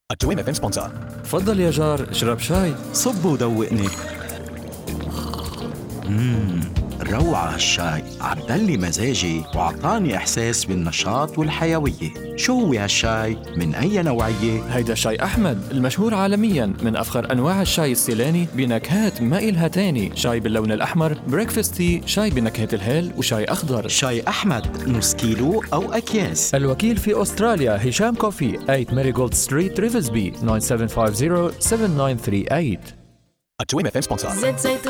التويم اف ام سبونسر. تفضل يا جار، اشرب شاي. صب ودوقني. روعة هالشاي، عدلي مزاجي وعطاني إحساس بالنشاط والحيوية. شو هو هالشاي؟ من أي نوعية؟ هيدا شاي أحمد المشهور عالميا، من أفخر أنواع الشاي السيلاني بنكهات ما إلها تاني. شاي باللون الأحمر، بريكفاست تي، شاي بنكهة الهيل، وشاي أخضر. شاي أحمد نص كيلو أو أكياس. الوكيل في أستراليا هشام كوفي، 8 ماريغولد ستريت، ريفزبي، 9750 7938. التويم اف ام سبونسر.